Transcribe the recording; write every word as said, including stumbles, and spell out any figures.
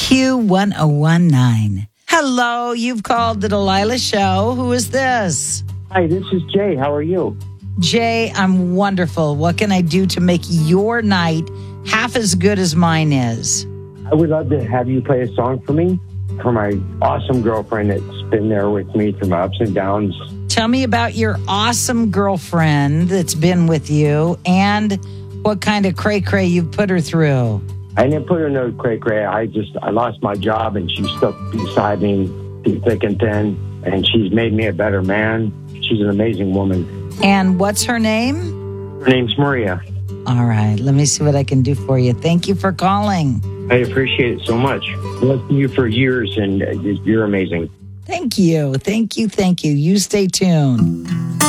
Q one oh one nine. Hello, you've called the Delilah Show. Who is this? Hi, this is Jay. How are you? Jay, I'm wonderful. What can I do to make your night half as good as mine is? I would love to have you play a song for me, for my awesome girlfriend that's been there with me through my ups and downs. Tell me about your awesome girlfriend that's been with you and what kind of cray-cray you've put her through. I didn't put her in no cray-cray. I just, I lost my job and she stuck beside me through thick and thin, and she's made me a better man. She's an amazing woman. And what's her name? Her name's Maria. All right, let me see what I can do for you. Thank you for calling. I appreciate it so much. I've listened to you for years, and you're amazing. Thank you, thank you, thank you. You stay tuned.